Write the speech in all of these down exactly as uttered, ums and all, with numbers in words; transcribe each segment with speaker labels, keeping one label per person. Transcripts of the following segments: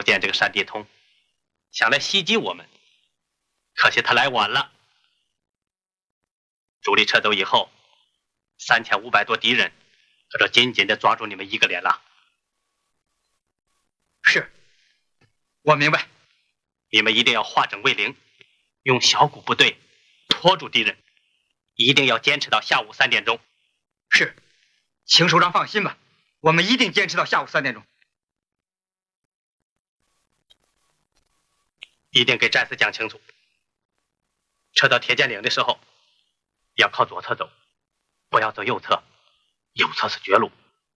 Speaker 1: 见这个单地通，想来袭击我们，可惜他来晚了。主力撤走以后，三千五百多敌人可就紧紧地抓住你们一个连了。
Speaker 2: 是，我明白。
Speaker 1: 你们一定要化整为零，用小股部队拖住敌人，一定要坚持到下午三点钟。
Speaker 2: 是，请首长放心吧，我们一定坚持到下午三点钟。
Speaker 1: 一定给战士讲清楚，撤到铁剑岭的时候，要靠左侧走，不要走右侧，右侧是绝路。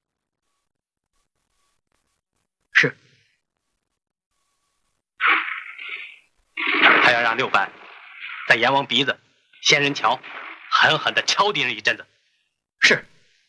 Speaker 2: 是。
Speaker 1: 还要让六班在阎王鼻子、仙人桥狠狠地敲敌人一阵子。
Speaker 2: 是。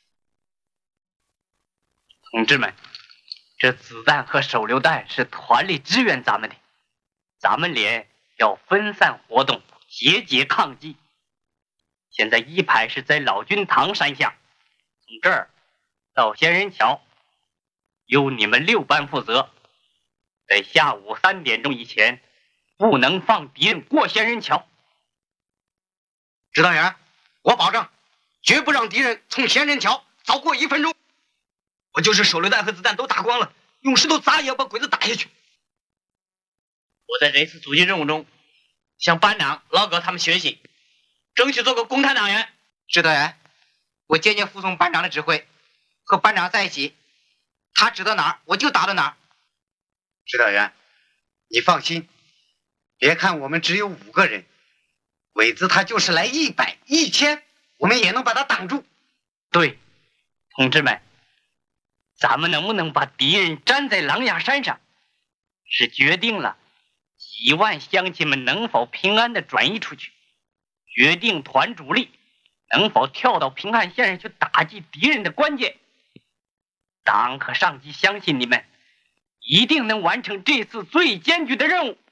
Speaker 3: 同志们，这子弹和手榴弹是团里支援咱们的，咱们连要分散活动，节节抗击。现在一排是在老君堂山下，从这儿到仙人桥，由你们六班负责，在下午三点钟以前，不能放敌人过仙人桥。
Speaker 2: 指导员，我保证，绝不让敌人从仙人桥早过一分钟。我就是手榴弹和子弹都打光了，用石头砸也要把鬼子打下去。
Speaker 3: 我在这次阻击任务中，向班长、老葛他们学习，争取做个共产党员。
Speaker 2: 指导员，我坚决服从班长的指挥，和班长在一起，他指到哪儿我就打到哪儿。
Speaker 4: 指导员，你放心，别看我们只有五个人，鬼子他就是来一百、一千，我们也能把他挡住。
Speaker 3: 对，同志们，咱们能不能把敌人粘在狼牙山上，是决定了几万乡亲们能否平安地转移出去，决定团主力能否跳到平汉线上去打击敌人的关键。党和上级相信你们一定能完成这次最艰巨的任务。